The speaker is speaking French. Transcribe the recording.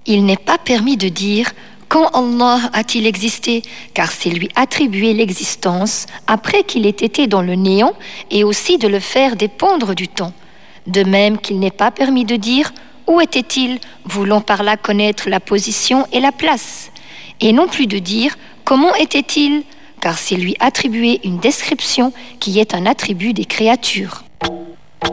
Il n'est pas permis de dire « Quand Allah a-t-il existé ?» car c'est lui attribuer l'existence après qu'il ait été dans le néant et aussi de le faire dépendre du temps. De même qu'il n'est pas permis de dire « Où était-il ?» voulant par là connaître la position et la place. Et non plus de dire « Comment était-il ?» car c'est lui attribuer une description qui est un attribut des créatures.